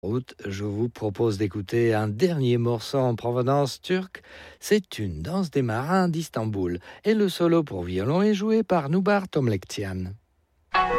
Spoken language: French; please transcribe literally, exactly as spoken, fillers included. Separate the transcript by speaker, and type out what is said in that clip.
Speaker 1: route, je vous propose d'écouter un dernier morceau en provenance turque. C'est une danse des marins d'Istanbul et le solo pour violon est joué par Nubar Tomlektian.